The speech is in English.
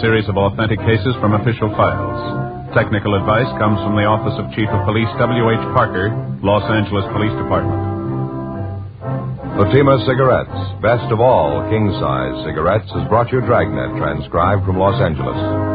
series of authentic cases from official files. Technical advice comes from the Office of Chief of Police W.H. Parker, Los Angeles Police Department. Fatima Cigarettes, best of all king-size cigarettes, has brought you Dragnet, transcribed from Los Angeles.